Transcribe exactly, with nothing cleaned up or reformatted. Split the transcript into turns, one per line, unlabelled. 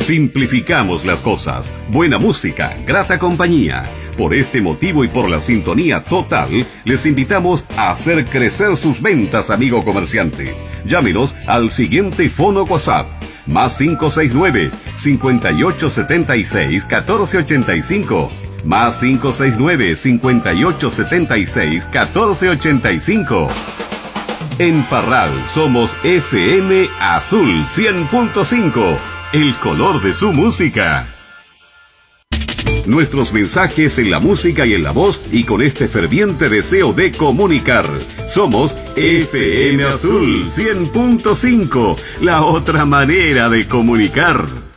Simplificamos las cosas. Buena música, grata compañía. Por este motivo y por la sintonía total, les invitamos a hacer crecer sus ventas, amigo comerciante. Llámenos al siguiente fono WhatsApp. Más cinco seis nueve, cinco ocho siete seis, uno cuatro ocho cinco. Más cinco seis nueve, cinco ocho siete seis, uno cuatro ocho cinco. En Parral somos F M Azul cien punto cinco, el color de su música. Nuestros mensajes en la música y en la voz y con este ferviente deseo de comunicar. Somos F M Azul cien punto cinco, la otra manera de comunicar.